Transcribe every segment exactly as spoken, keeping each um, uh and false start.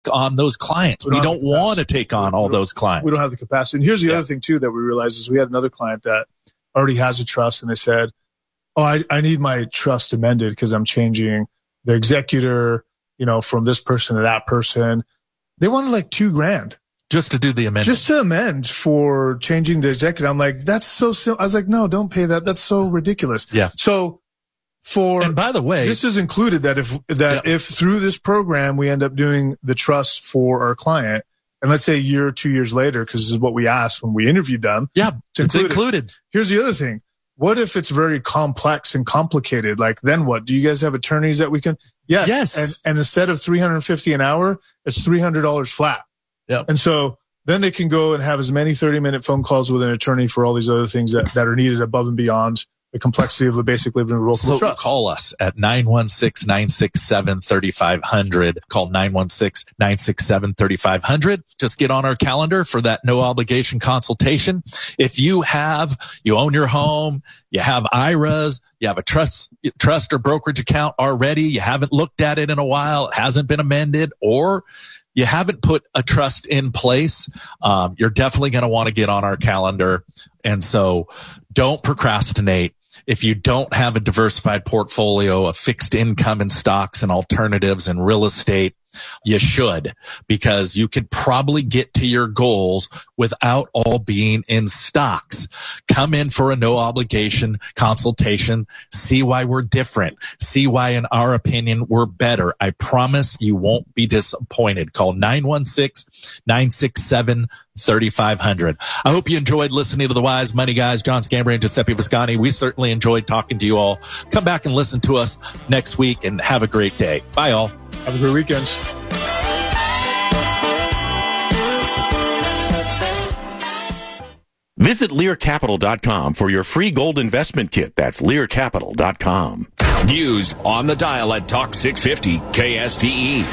on those clients. We, we don't, don't want to take on all those clients. We don't have the capacity. And here's the yeah. other thing too that we realized is we had another client that already has a trust, and they said, oh, I, I need my trust amended because I'm changing the executor, you know, from this person to that person. They wanted like two grand. Just to do the amendment. Just to amend for changing the executive. I'm like, that's so simple. I was like, no, don't pay that. That's so ridiculous. Yeah. So for, and by the way, this is included that if, that yeah. if through this program, we end up doing the trust for our client, and let's say a year or two years later, because this is what we asked when we interviewed them. Yeah. It's, it's included. included. Here's the other thing. What if it's very complex and complicated? Like, then what? Do you guys have attorneys that we can? Yes. Yes. And, and instead of three hundred fifty dollars an hour, it's three hundred dollars flat. Yeah. And so then they can go and have as many thirty minute phone calls with an attorney for all these other things that, that are needed above and beyond the complexity of the basic living revocable so trust. Call us at nine one six, nine six seven, three five zero zero. Call nine one six, nine six seven, three five zero zero. Just get on our calendar for that no obligation consultation. If you have, you own your home, you have I R As, you have a trust, trust or brokerage account already, you haven't looked at it in a while, it hasn't been amended, or you haven't put a trust in place, um, you're definitely going to want to get on our calendar. And so don't procrastinate. If you don't have a diversified portfolio of fixed income and stocks and alternatives and real estate, you should, because you could probably get to your goals without all being in stocks. Come in for a no obligation consultation. See why we're different. See why, in our opinion, we're better. I promise you won't be disappointed. Call nine one six, nine six seven, three five zero zero. I hope you enjoyed listening to the Wise Money Guys, John Scambray and Giuseppe Viscani. We certainly enjoyed talking to you all. Come back and listen to us next week and have a great day. Bye, all. Have a great weekend. Visit Lear Capital dot com for your free gold investment kit. That's Lear Capital dot com. News on the dial at Talk six fifty K S T E.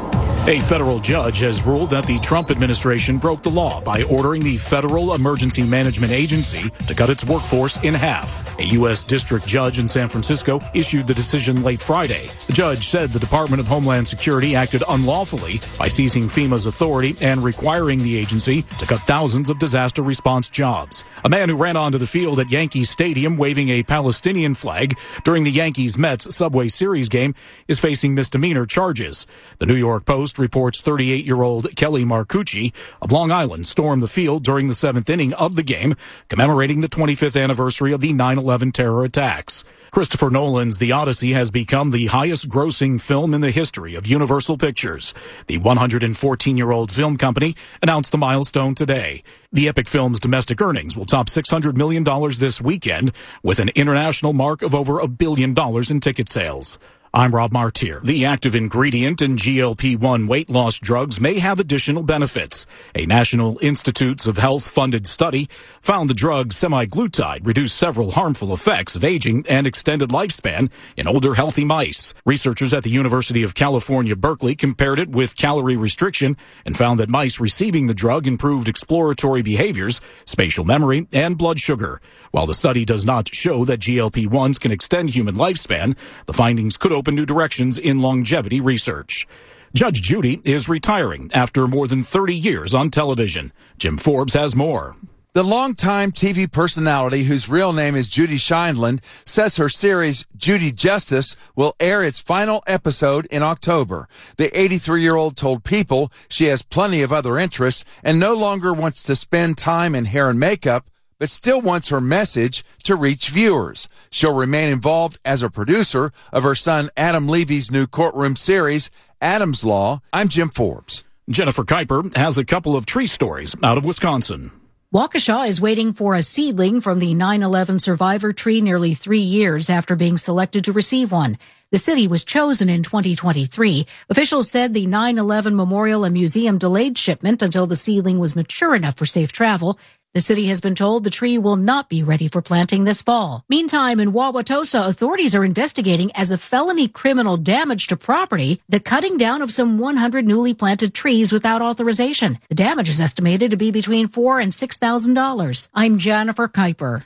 A federal judge has ruled that the Trump administration broke the law by ordering the Federal Emergency Management Agency to cut its workforce in half. A U S district judge in San Francisco issued the decision late Friday. The judge said the Department of Homeland Security acted unlawfully by seizing FEMA's authority and requiring the agency to cut thousands of disaster response jobs. A man who ran onto the field at Yankee Stadium waving a Palestinian flag during the Yankees-Mets Subway Series game is facing misdemeanor charges. The New York Post reports thirty-eight-year-old Kelly Marcucci of Long Island stormed the field during the seventh inning of the game, commemorating the twenty-fifth anniversary of the nine eleven terror attacks. Christopher Nolan's The Odyssey has become the highest-grossing film in the history of Universal Pictures. The one hundred fourteen-year-old film company announced the milestone today. The epic film's domestic earnings will top six hundred million dollars this weekend, with an international mark of over a billion dollars in ticket sales. I'm Rob Martier. The active ingredient in G L P one weight loss drugs may have additional benefits. A National Institutes of Health funded study found the drug semaglutide reduced several harmful effects of aging and extended lifespan in older healthy mice. Researchers at the University of California, Berkeley compared it with calorie restriction and found that mice receiving the drug improved exploratory behaviors, spatial memory, and blood sugar. While the study does not show that G L P ones can extend human lifespan, the findings could open new directions in longevity research. Judge Judy is retiring after more than thirty years on television. Jim Forbes has more. The longtime T V personality, whose real name is Judy Scheindland, says her series, Judy Justice, will air its final episode in October. The eighty-three-year-old told People she has plenty of other interests and no longer wants to spend time in hair and makeup, but still wants her message to reach viewers. She'll remain involved as a producer of her son Adam Levy's new courtroom series, Adam's Law. I'm Jim Forbes. Jennifer Kuiper has a couple of tree stories out of Wisconsin. Waukesha is waiting for a seedling from the nine eleven survivor tree nearly three years after being selected to receive one. The city was chosen in twenty twenty-three. Officials said the nine eleven Memorial and Museum delayed shipment until the seedling was mature enough for safe travel. The city has been told the tree will not be ready for planting this fall. Meantime, in Wauwatosa, authorities are investigating as a felony criminal damage to property the cutting down of some one hundred newly planted trees without authorization. The damage is estimated to be between four thousand dollars and six thousand dollars. I'm Jennifer Kuiper.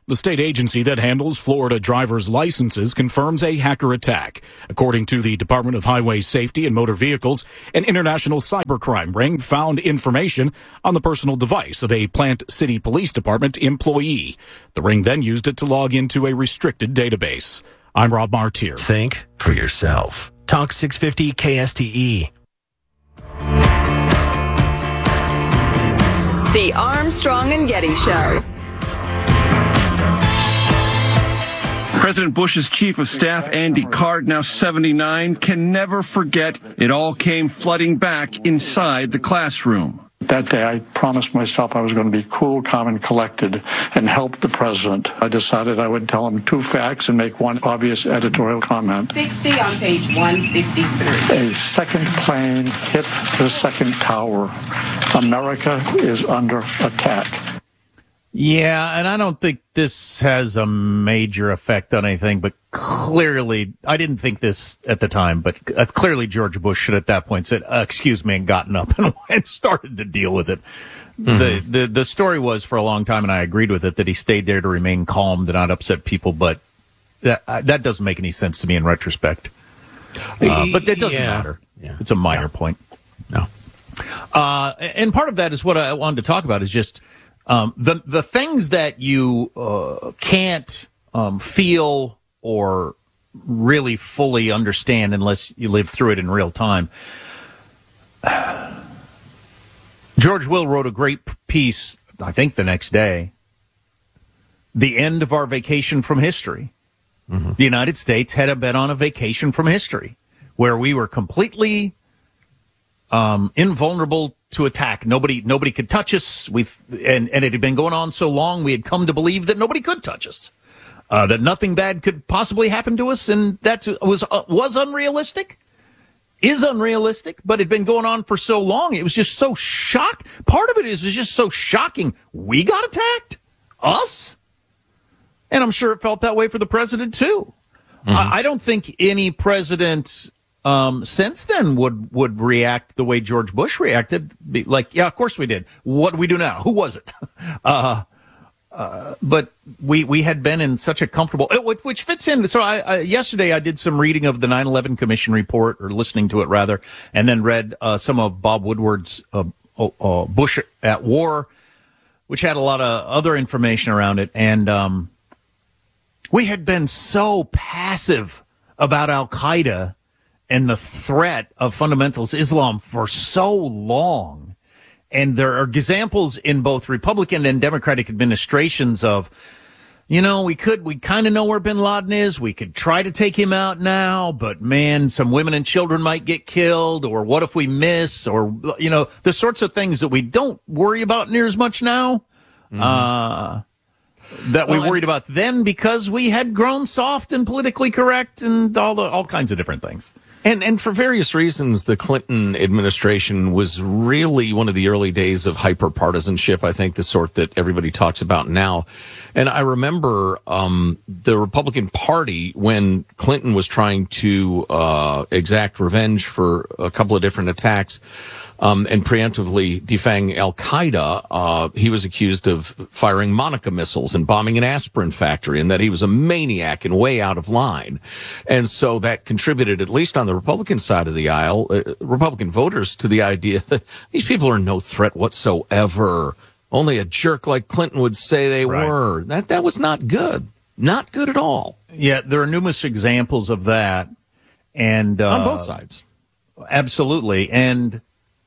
The state agency that handles Florida driver's licenses confirms a hacker attack. According to the Department of Highway Safety and Motor Vehicles, an international cybercrime ring found information on the personal device of a Plant City Police Department employee. The ring then used it to log into a restricted database. I'm Rob Martier. Think for yourself. Talk six fifty K S T E. The Armstrong and Getty Show. President Bush's chief of staff, Andy Card, now seventy-nine, can never forget it all came flooding back inside the classroom. That day, I promised myself I was going to be cool, calm, and collected and help the president. I decided I would tell him two facts and make one obvious editorial comment. sixty on page one fifty-three. A second plane hit the second tower. America is under attack. Yeah, and I don't think this has a major effect on anything, but clearly, I didn't think this at the time, but uh, clearly George Bush should at that point said, uh, excuse me, and gotten up and, and started to deal with it. Mm-hmm. The, the the story was for a long time, and I agreed with it, that he stayed there to remain calm, to not upset people, but that, uh, that doesn't make any sense to me in retrospect. Uh, but it doesn't yeah. matter. Yeah. It's a minor no. point. No. Uh, and part of that is what I wanted to talk about is just Um, the the things that you uh, can't um, feel or really fully understand unless you live through it in real time. George Will wrote a great piece, I think the next day, the end of our vacation from history. Mm-hmm. The United States had been on a vacation from history where we were completely um, invulnerable to attack. Nobody, nobody could touch us. We've, and, and it had been going on so long, we had come to believe that nobody could touch us, uh, that nothing bad could possibly happen to us. And that was, uh, was unrealistic, is unrealistic, but it had been going on for so long. It was just so shock. Part of it is, is just so shocking. We got attacked, us. And I'm sure it felt that way for the president too. Mm-hmm. I, I don't think any president, Um, since then would, would react the way George Bush reacted. Be like, yeah, of course we did. What do we do now? Who was it? uh, uh, but we, we had been in such a comfortable, which fits in. So I, I, yesterday I did some reading of the nine eleven Commission report, or listening to it rather, and then read, uh, some of Bob Woodward's, uh, uh, Bush at War, which had a lot of other information around it. And, um, we had been so passive about Al-Qaeda and the threat of fundamentalist Islam for so long. And there are examples in both Republican and Democratic administrations of, you know, we could, we kind of know where bin Laden is. We could try to take him out now, but man, some women and children might get killed, or what if we miss, or, you know, the sorts of things that we don't worry about near as much now. Mm-hmm. Uh, that we well, worried about then because we had grown soft and politically correct and all the, all kinds of different things. And and for various reasons, the Clinton administration was really one of the early days of hyper-partisanship, I think, the sort that everybody talks about now. And I remember um, the Republican Party, when Clinton was trying to uh, exact revenge for a couple of different attacks, Um, and preemptively defang Al-Qaeda, uh, he was accused of firing Monica missiles and bombing an aspirin factory, and that he was a maniac and way out of line. And so that contributed, at least on the Republican side of the aisle, uh, Republican voters to the idea that these people are no threat whatsoever. Only a jerk like Clinton would say they right. were. That, that was not good. Not good at all. Yeah, there are numerous examples of that. And uh, on both sides. Absolutely. And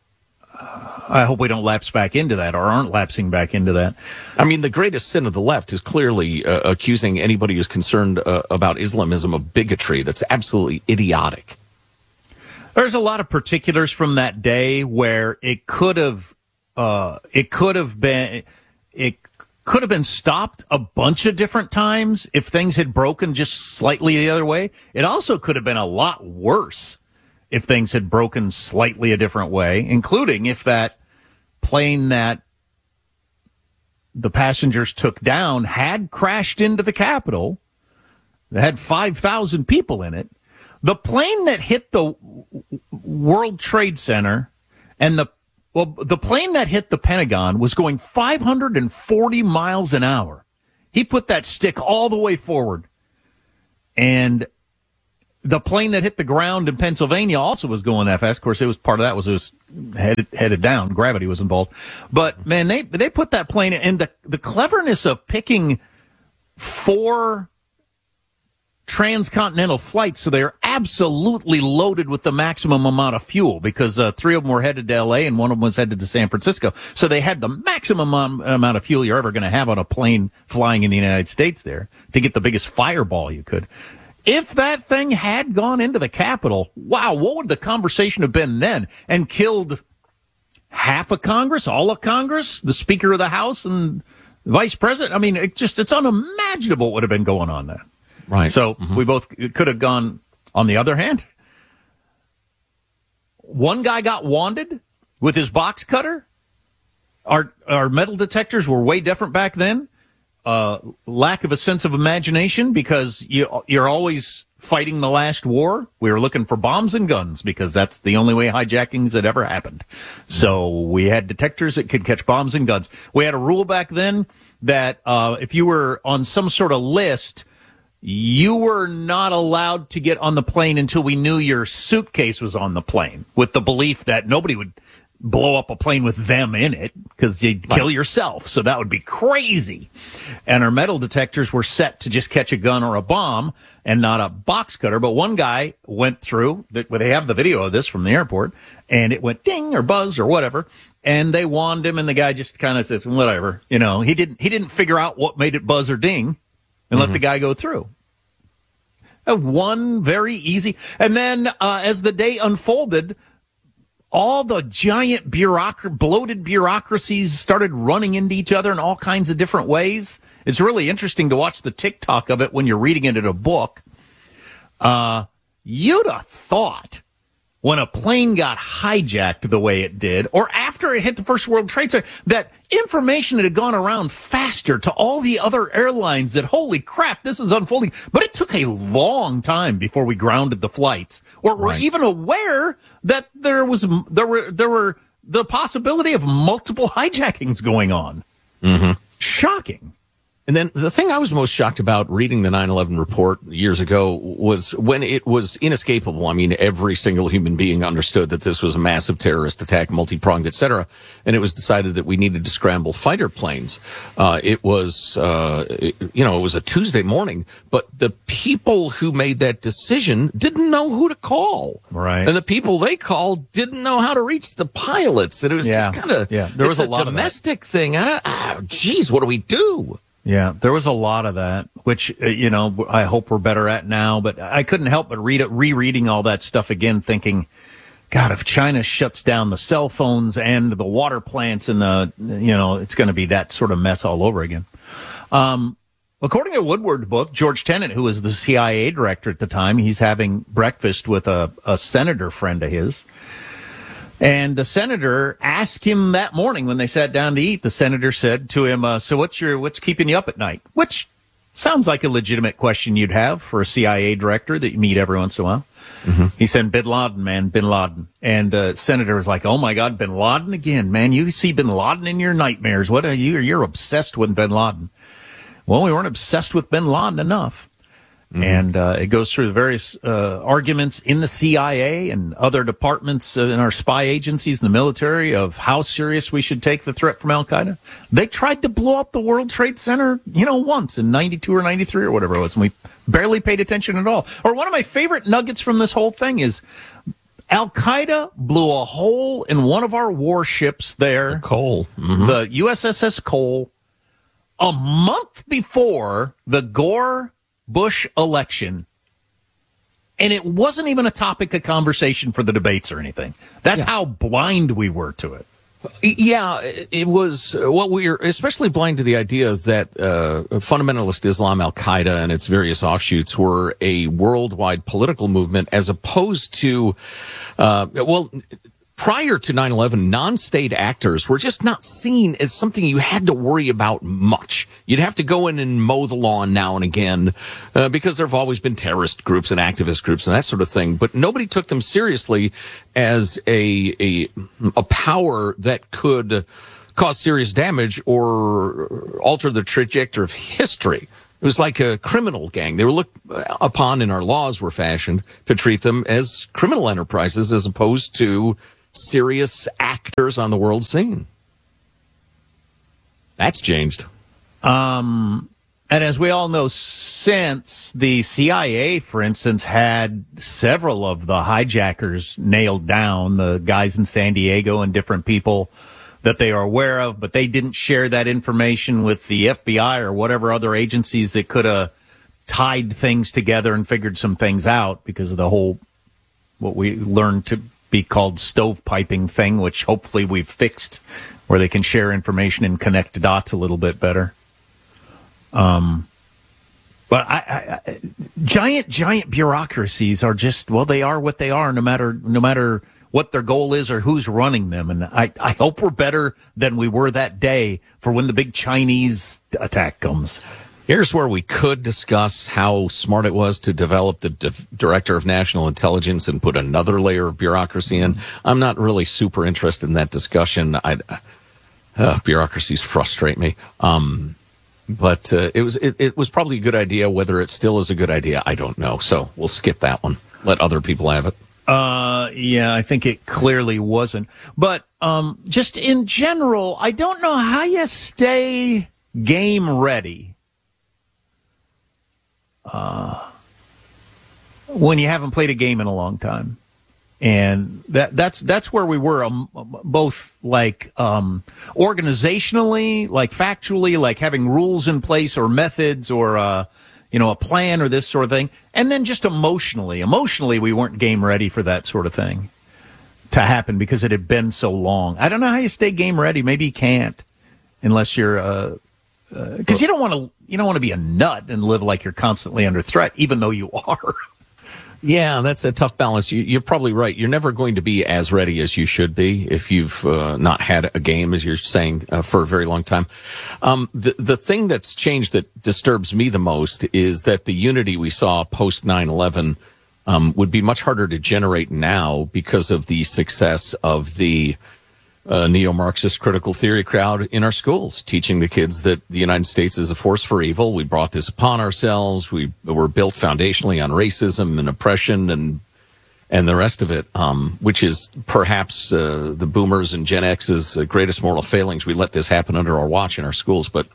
I hope we don't lapse back into that, or aren't lapsing back into that. I mean, the greatest sin of the left is clearly uh, accusing anybody who's concerned uh, about Islamism of bigotry. That's absolutely idiotic. There's a lot of particulars from that day where it could have, uh, it could have been, it could have been stopped a bunch of different times if things had broken just slightly the other way. It also could have been a lot worse if things had broken slightly a different way, including if that plane that the passengers took down had crashed into the Capitol, that had five thousand people in it. The plane that hit the World Trade Center and the, well, the plane that hit the Pentagon was going five hundred forty miles an hour. He put that stick all the way forward. And the plane that hit the ground in Pennsylvania also was going that fast. Of course, it was part of that was it was headed headed down. Gravity was involved. But man, they they put that plane in, and the the cleverness of picking four transcontinental flights, so they're absolutely loaded with the maximum amount of fuel, because uh, three of them were headed to L A and one of them was headed to San Francisco. So they had the maximum um, amount of fuel you're ever going to have on a plane flying in the United States there to get the biggest fireball you could. If that thing had gone into the Capitol, wow, what would the conversation have been then? And killed half of Congress, all of Congress, the Speaker of the House and the Vice President? I mean, it just, it's unimaginable what would have been going on then. Right. So mm-hmm. we both could have gone. On the other hand, one guy got wanded with his box cutter. Our, our metal detectors were way different back then. Uh, lack of a sense of imagination, because you, you're always fighting the last war. We were looking for bombs and guns because that's the only way hijackings had ever happened. So we had detectors that could catch bombs and guns. We had a rule back then that uh, if you were on some sort of list, you were not allowed to get on the plane until we knew your suitcase was on the plane, with the belief that nobody would blow up a plane with them in it, because you'd kill yourself. So that would be crazy. And our metal detectors were set to just catch a gun or a bomb and not a box cutter. But one guy went through, they have the video of this from the airport, and it went ding or buzz or whatever. And they wand him, and the guy just kind of says, whatever. You know, he didn't, he didn't figure out what made it buzz or ding and mm-hmm. let the guy go through. Uh, one very easy. And then uh, as the day unfolded, all the giant bureaucrat, bloated bureaucracies started running into each other in all kinds of different ways. It's really interesting to watch the TikTok of it when you're reading it in a book. Uh, you'd have thought when a plane got hijacked the way it did, or after it hit the First World Trade Center, that information had gone around faster to all the other airlines that, holy crap, this is unfolding. But it took a long time before we grounded the flights, or were right. even aware that there was there were there were the possibility of multiple hijackings going on. Mm-hmm. Shocking. And then the thing I was most shocked about reading the nine eleven report years ago was when it was inescapable. I mean, every single human being understood that this was a massive terrorist attack, multi-pronged, et cetera. And it was decided that we needed to scramble fighter planes. Uh, it was, uh, it, you know, it was a Tuesday morning, but the people who made that decision didn't know who to call. Right. And the people they called didn't know how to reach the pilots. And it was yeah. just kind of, yeah. there was a, a lot domestic of thing. I don't, ah, geez, what do we do? Yeah, there was a lot of that, which, uh, you know, I hope we're better at now. But I couldn't help but read it, rereading all that stuff again, thinking, God, if China shuts down the cell phones and the water plants and the, you know, it's going to be that sort of mess all over again. Um, according to Woodward's book, George Tenet, who was the C I A director at the time, he's having breakfast with a, a senator friend of his. And the senator asked him that morning when they sat down to eat, the senator said to him, uh, so what's your, what's keeping you up at night? Which sounds like a legitimate question you'd have for a C I A director that you meet every once in a while. Mm-hmm. He said, Bin Laden, man, Bin Laden. And the uh, senator was like, oh my God, Bin Laden again, man. You see Bin Laden in your nightmares. What are you? You're obsessed with Bin Laden. Well, we weren't obsessed with Bin Laden enough. Mm-hmm. And uh, it goes through the various uh, arguments in the C I A and other departments uh, in our spy agencies in the military of how serious we should take the threat from Al-Qaeda. They tried to blow up the World Trade Center, you know, once in ninety-two or ninety-three or whatever it was, and we barely paid attention at all. Or one of my favorite nuggets from this whole thing is Al-Qaeda blew a hole in one of our warships there. The Cole. Mm-hmm. The U S S S Cole, a month before the Gore Bush election, and it wasn't even a topic of conversation for the debates or anything. That's yeah. how blind we were to it. Yeah, it was, well, we were especially blind to the idea that uh, fundamentalist Islam, Al-Qaeda, and its various offshoots were a worldwide political movement as opposed to, uh, well, prior to nine eleven, non-state actors were just not seen as something you had to worry about much. You'd have to go in and mow the lawn now and again uh, because there have always been terrorist groups and activist groups and that sort of thing. But nobody took them seriously as a a, a power that could cause serious damage or alter the trajectory of history. It was like a criminal gang. They were looked upon, and our laws were fashioned to treat them as criminal enterprises as opposed to serious actors on the world scene. That's changed. Um, and as we all know, since the C I A, for instance, had several of the hijackers nailed down, the guys in San Diego and different people that they are aware of, but they didn't share that information with the F B I or whatever other agencies that could have tied things together and figured some things out because of the whole, what we learned to be called stovepiping thing, which hopefully we've fixed, where they can share information and connect dots a little bit better. Um, but I, I, I, giant, giant bureaucracies are just, well, they are what they are, no matter, no matter what their goal is or who's running them. And I, I hope we're better than we were that day for when the big Chinese attack comes. Here's where we could discuss how smart it was to develop the D- Director of National Intelligence and put another layer of bureaucracy in. I'm not really super interested in that discussion. I, uh, bureaucracies frustrate me. Um, but uh, it was it, it was probably a good idea. Whether it still is a good idea, I don't know. So we'll skip that one. Let other people have it. Uh, yeah, I think it clearly wasn't. But um, just in general, I don't know how you stay game ready uh, when you haven't played a game in a long time. And that that's that's where we were, um, both like um, organizationally, like factually, like having rules in place or methods or uh, you know, a plan or this sort of thing. And then just emotionally. Emotionally, we weren't game ready for that sort of thing to happen because it had been so long. I don't know how you stay game ready. Maybe you can't unless you're, uh, uh 'cause you don't want to, you don't want to be a nut and live like you're constantly under threat, even though you are. Yeah, that's a tough balance. You, you're probably right. You're never going to be as ready as you should be if you've uh, not had a game, as you're saying, uh, for a very long time. Um, the the thing that's changed that disturbs me the most is that the unity we saw post nine eleven um, would be much harder to generate now because of the success of the uh, neo-Marxist critical theory crowd in our schools, teaching the kids that the United States is a force for evil. We brought this upon ourselves. We were built foundationally on racism and oppression and and the rest of it, um, which is perhaps uh, the boomers and Gen X's uh, greatest moral failings. We let this happen under our watch in our schools. But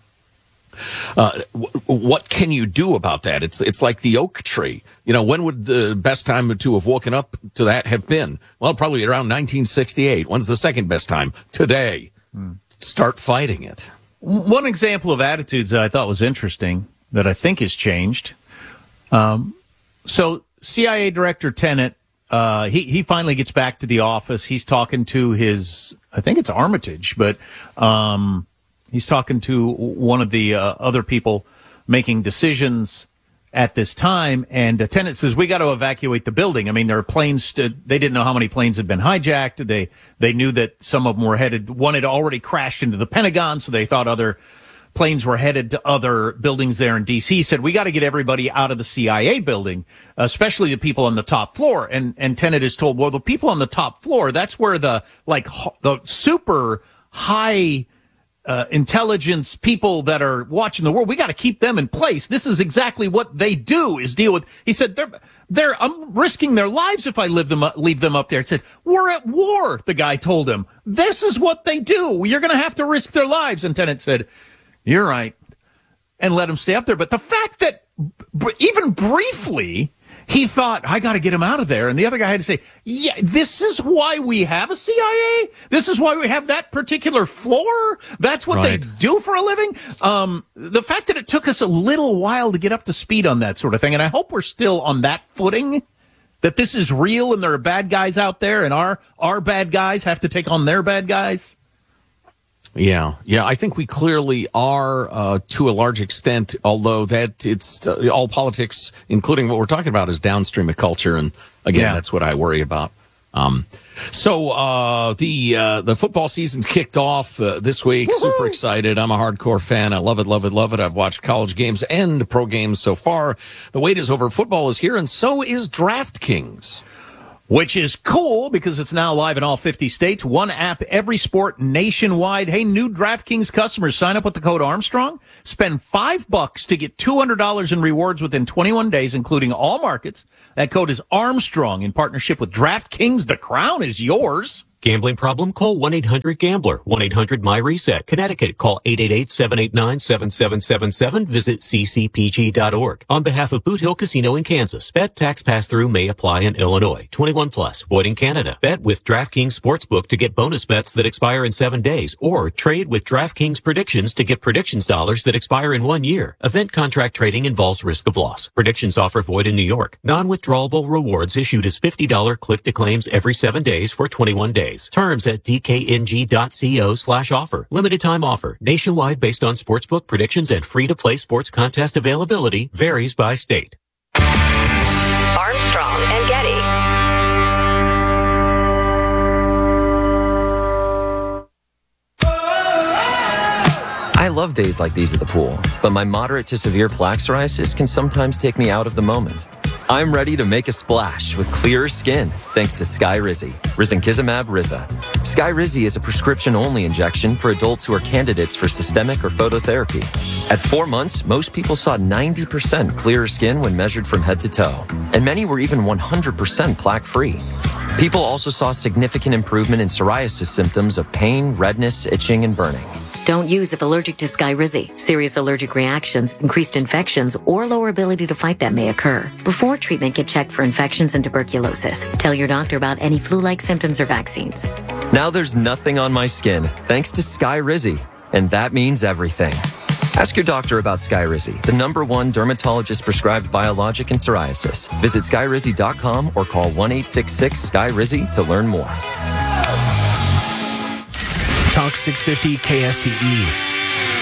uh, w- what can you do about that? It's it's like the oak tree. You know, when would the best time to have woken up to that have been? Well, probably around nineteen sixty-eight. When's the second best time? Today. Hmm. Start fighting it. One example of attitudes that I thought was interesting that I think has changed. Um, so C I A Director Tenet, uh, he, he finally gets back to the office. He's talking to his, I think it's Armitage, but um, he's talking to one of the uh, other people making decisions at this time, and uh, Tenet says, we got to evacuate the building. I mean, there are planes, st- they didn't know how many planes had been hijacked. They they knew that some of them were headed, one had already crashed into the Pentagon, so they thought other planes were headed to other buildings there in D C. He said, we got to get everybody out of the C I A building, especially the people on the top floor. And, and Tenet is told, well, the people on the top floor, that's where the, like, the super high Uh, intelligence people that are watching the world, we got to keep them in place. This is exactly what they do, is deal with. He said, they're, they're, I'm risking their lives if I leave them, up, leave them up there. He said, we're at war, the guy told him. This is what they do. You're going to have to risk their lives. And Tenet said, you're right. And let him stay up there. But the fact that b- even briefly, he thought, I got to get him out of there. And the other guy had to say, yeah, this is why we have a C I A? This is why we have that particular floor? That's what right. they do for a living? Um, the fact that it took us a little while to get up to speed on that sort of thing, and I hope we're still on that footing, that this is real and there are bad guys out there and our, our bad guys have to take on their bad guys. Yeah, yeah, I think we clearly are uh, to a large extent, although that it's uh, all politics, including what we're talking about, is downstream of culture. And again, yeah. that's what I worry about. Um, so uh, the uh, the football season's kicked off uh, this week. Woo-hoo! Super excited. I'm a hardcore fan. I love it, love it, love it. I've watched college games and pro games so far. The wait is over. Football is here, and so is DraftKings. which is cool because it's now live in all fifty states. One app, every sport nationwide. Hey, new DraftKings customers, sign up with the code Armstrong. Spend five bucks to get two hundred dollars in rewards within twenty-one days, including all markets. That code is Armstrong in partnership with DraftKings. The crown is yours. Gambling problem? Call one eight hundred gambler. one eight hundred my reset. Connecticut. Call eight eight eight, seven eight nine, seven seven seven seven. Visit c c p g dot org. On behalf of Boot Hill Casino in Kansas, bet tax pass-through may apply in Illinois. twenty-one plus. Void in Canada. Bet with DraftKings Sportsbook to get bonus bets that expire in seven days. Or trade with DraftKings Predictions to get predictions dollars that expire in one year. Event contract trading involves risk of loss. Predictions offer void in New York. Non-withdrawable rewards issued as fifty dollars click-to-claims every seven days for twenty-one days. Terms at d k n g dot co slash offer. Limited time offer. Nationwide based on sportsbook predictions and free-to-play sports contest availability. Varies by state. Armstrong and Getty. I love days like these at the pool, but my moderate to severe plaque psoriasis can sometimes take me out of the moment. I'm ready to make a splash with clearer skin thanks to Skyrizi, risankizumab Riza. Skyrizi is a prescription-only injection for adults who are candidates for systemic or phototherapy. At four months, most people saw ninety percent clearer skin when measured from head to toe, and many were even one hundred percent plaque-free. People also saw significant improvement in psoriasis symptoms of pain, redness, itching, and burning. Don't use if allergic to Skyrizi. Serious allergic reactions, increased infections, or lower ability to fight them may occur. Before treatment, get checked for infections and tuberculosis. Tell your doctor about any flu-like symptoms or vaccines. Now there's nothing on my skin thanks to Skyrizi, and that means everything. Ask your doctor about Skyrizi, the number one dermatologist-prescribed biologic in psoriasis. Visit skyrizi dot com or call one eight six six, S K Y R I Z I to learn more. Talk six fifty K S T E.